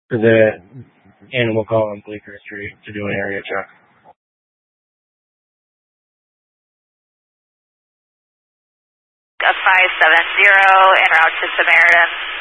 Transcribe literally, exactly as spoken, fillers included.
for the animal call on Bleecker Street to do an area check. five seven zero en route to Samaritan.